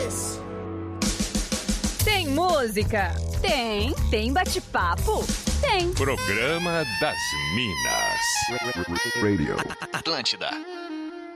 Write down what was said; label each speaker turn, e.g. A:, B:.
A: Yes.
B: Tem música? Tem. Tem bate-papo? Tem.
C: Programa das Minas.
A: Radio.
D: Atlântida.